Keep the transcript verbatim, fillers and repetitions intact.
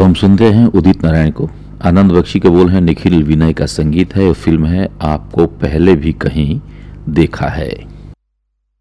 हम सुनते हैं उदित नारायण को। आनंद बख्शी के बोल हैं, निखिल विनय का संगीत है। फिल्म है आपको पहले भी कहीं देखा है।